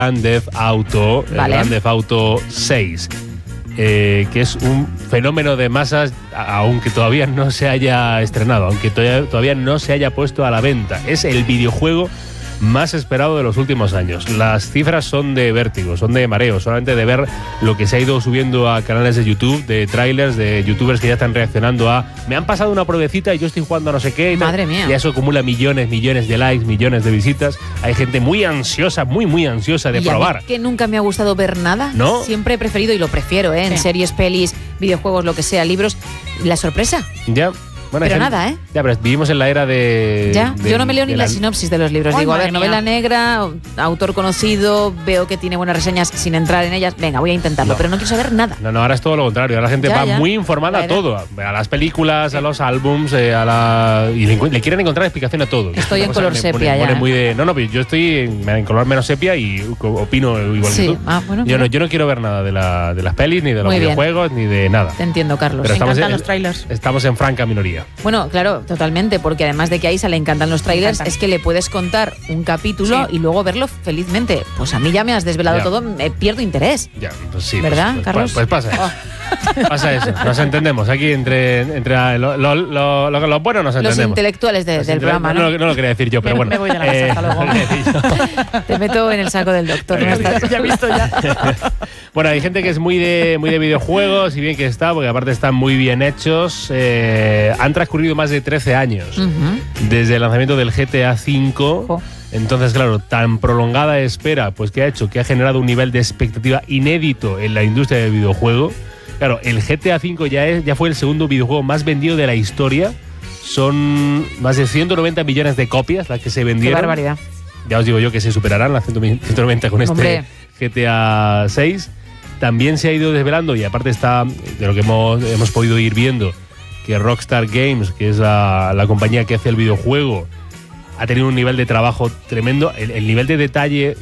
Grand Theft Auto, el Grand Theft Auto 6. Que es un fenómeno de masas, aunque todavía no se haya estrenado, aunque todavía no se haya puesto a la venta. Es el videojuego más esperado de los últimos años. Las cifras son de vértigo, son de mareo, solamente de ver lo que se ha ido subiendo a canales de YouTube, de trailers, de youtubers que ya están reaccionando a me han pasado una pruebecita y yo estoy jugando a no sé qué. Madre mía. Y eso acumula millones de likes, millones de visitas. Hay gente muy ansiosa, muy ansiosa de probar. A mí que nunca me ha gustado ver nada. ¿No? Siempre he preferido, y lo prefiero, en series, pelis, videojuegos, lo que sea, libros, la sorpresa. Ya. Bueno, pero nada, ¿eh? Ya, pero vivimos en la era de... Ya, yo no me leo ni la sinopsis de los libros. Digo, a ver, novela negra, autor conocido, veo que tiene buenas reseñas sin entrar en ellas. Venga, voy a intentarlo, pero no quiero saber nada. No, ahora es todo lo contrario. Ahora la gente va muy informada a todo. A las películas, a los álbums, y le quieren encontrar explicación a todo. Estoy en color sepia ya. No, pero yo estoy en color menos sepia y opino igual que tú. Bueno, yo no quiero ver nada de las pelis, ni de los videojuegos, ni de nada. Te entiendo, Carlos. Pero me encantan los trailers. Estamos en franca minoría. Bueno, claro, totalmente, porque además de que a Isa le encantan los trailers, es que le puedes contar un capítulo y luego verlo felizmente. Pues a mí ya me has desvelado todo, me pierdo interés. Ya, pues sí. ¿Verdad, Carlos? Pues pasa eso. Pasa eso, nos entendemos. Aquí entre los buenos nos entendemos. Los intelectuales del programa, ¿no? No lo quería decir yo, pero bueno. Me voy de la casa, hasta luego. Te meto en el saco del doctor. Ya he visto ya. Bueno, hay gente que es muy de videojuegos, y bien que está, porque aparte están muy bien hechos. Han transcurrido más de 13 años desde el lanzamiento del GTA V. Entonces, claro, tan prolongada espera, pues que ha hecho, que ha generado un nivel de expectativa inédito en la industria del videojuego. Claro, el GTA V ya fue el segundo videojuego más vendido de la historia. Son más de 190 millones de copias las que se vendieron. ¡Qué barbaridad! Ya os digo yo que se superarán las 190 con este GTA 6. También se ha ido desvelando, y aparte está de lo que hemos podido ir viendo, que Rockstar Games, que es la compañía que hace el videojuego, ha tenido un nivel de trabajo tremendo. El nivel de detalle,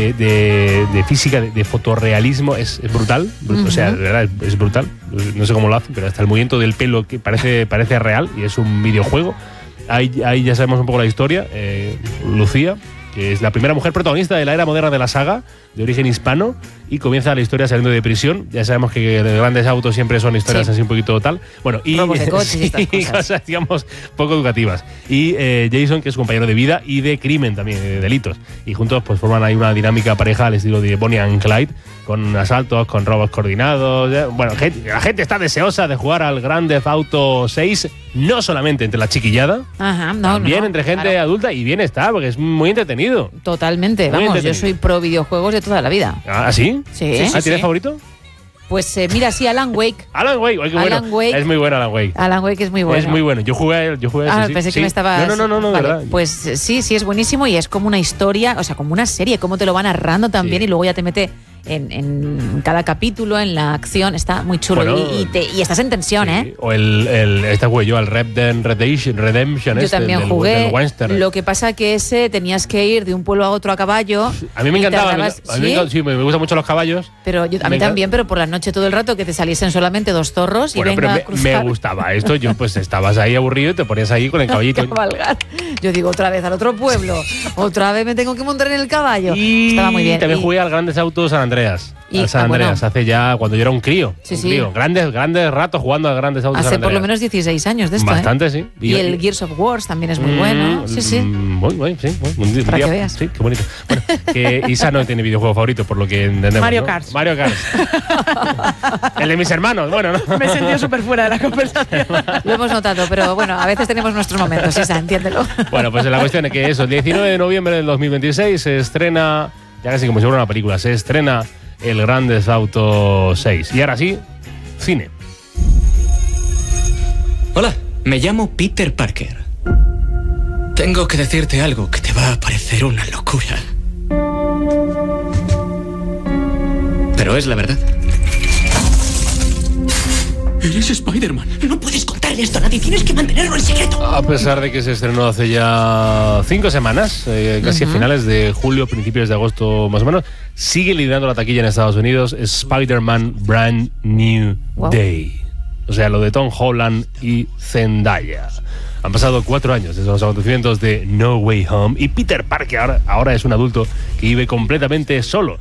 de física, de fotorrealismo es brutal. O sea, de verdad, es brutal. No sé cómo lo hacen, pero hasta el movimiento del pelo que parece real, y es un videojuego. Ahí ya sabemos un poco la historia. Lucía, que es la primera mujer protagonista de la era moderna de la saga, de origen hispano, y comienza la historia saliendo de prisión. Ya sabemos que de grandes autos siempre son historias así un poquito tal. Bueno, y robos de coches y estas cosas, digamos, poco educativas. Y Jason, que es compañero de vida y de crimen también, de delitos. Y juntos pues forman ahí una dinámica pareja al estilo de Bonnie and Clyde, con asaltos, con robos coordinados. Bueno, la gente está deseosa de jugar al Grand Theft Auto 6, no solamente entre la chiquillada, también entre gente adulta, y bien está, porque es muy entretenido. Totalmente, yo soy pro videojuegos de toda la vida. ¿Ah, sí? Sí. ¿Tienes favorito? Pues mira, sí, Alan Wake. Alan Wake, qué bueno. Es muy bueno Alan Wake. Alan Wake es muy bueno. Es muy bueno. Yo jugué pensé que me estabas... No, vale. verdad. Pues sí, es buenísimo, y es como una historia, o sea, como una serie, cómo te lo va narrando también, y luego ya te mete en cada capítulo, en la acción. Está muy chulo, bueno, y estás en tensión, ¿eh? O este jugué yo, el Red Dead Redemption. Yo también jugué. Del Western. Lo que pasa que tenías que ir de un pueblo a otro a caballo. A mí me encantaba. Me gustan mucho los caballos. Pero a mí también, pero por la noche todo el rato que te saliesen solamente 2 zorros, y venga a cruzar. Me gustaba esto. Yo pues estabas ahí aburrido y te ponías ahí con el caballito. Yo digo, otra vez al otro pueblo. Otra vez me tengo que montar en el caballo. Y estaba muy bien. También jugué al Grandes Autos San Andreas. Hace ya, cuando yo era un crío. Grandes ratos jugando al Grandes Autos San Andreas. Hace por lo menos 16 años de esto. Bastante, sí. Y el Gears of War también es muy bueno. Muy bueno, sí. Para que veas. Sí, qué bonito. Bueno, que Isa no tiene videojuego favorito, por lo que entendemos. Mario Kart. Mario Kart. El de mis hermanos, bueno, ¿no? Me he sentido súper fuera de la conversación. Lo hemos notado, pero bueno, a veces tenemos nuestros momentos, Isa, entiéndelo. Bueno, pues la cuestión es que el 19 de noviembre del 2026 se estrena, ya casi como si fuera una película, se estrena el Grand Theft Auto 6. Y ahora sí, cine. Hola, me llamo Peter Parker. Tengo que decirte algo que te va a parecer una locura. Pero es la verdad. Eres Spider-Man. No puedes contarle esto a nadie. Tienes que mantenerlo en secreto. A pesar de que se estrenó hace ya 5 semanas, casi a finales de julio, principios de agosto más o menos, sigue liderando la taquilla en Estados Unidos Spider-Man Brand New Day. O sea, lo de Tom Holland y Zendaya. Han pasado 4 años desde los acontecimientos de No Way Home y Peter Parker ahora es un adulto que vive completamente solo.